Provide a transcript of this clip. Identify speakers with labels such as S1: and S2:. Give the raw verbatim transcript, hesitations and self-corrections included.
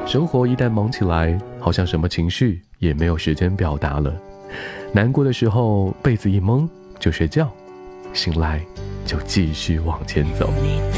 S1: 生活一旦忙起来，好像什么情绪也没有时间表达了。难过的时候被子一蒙就睡觉，醒来就继续往前走。
S2: 你的